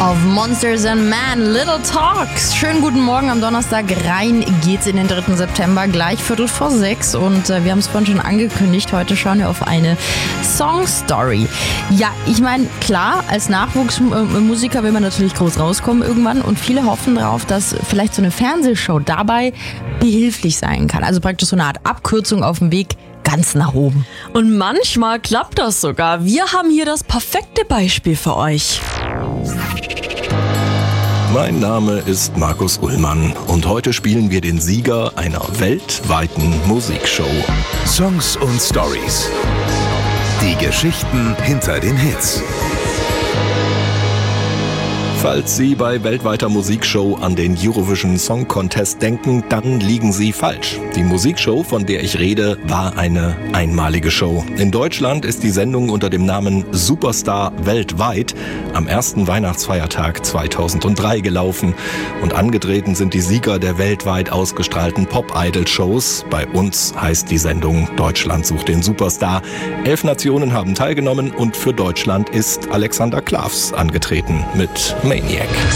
Auf Monsters and Man, Little Talks. Schönen guten Morgen am Donnerstag. Rein geht's in den 3. September, gleich 5:45. Und wir haben es vorhin schon angekündigt, heute schauen wir auf eine Songstory. Ja, ich meine, klar, als Nachwuchsmusiker will man natürlich groß rauskommen irgendwann. Und viele hoffen darauf, dass vielleicht so eine Fernsehshow dabei behilflich sein kann. Also praktisch so eine Art Abkürzung auf dem Weg ganz nach oben. Und manchmal klappt das sogar. Wir haben hier das perfekte Beispiel für euch. Mein Name ist Markus Ullmann und heute spielen wir den Sieger einer weltweiten Musikshow. Songs und Stories. Die Geschichten hinter den Hits. Falls Sie bei weltweiter Musikshow an den Eurovision Song Contest denken, dann liegen Sie falsch. Die Musikshow, von der ich rede, war eine einmalige Show. In Deutschland ist die Sendung unter dem Namen Superstar weltweit am ersten Weihnachtsfeiertag 2003 gelaufen. Und angetreten sind die Sieger der weltweit ausgestrahlten Pop-Idol-Shows. Bei uns heißt die Sendung Deutschland sucht den Superstar. 11 Nationen haben teilgenommen und für Deutschland ist Alexander Klavs angetreten mit Maniac.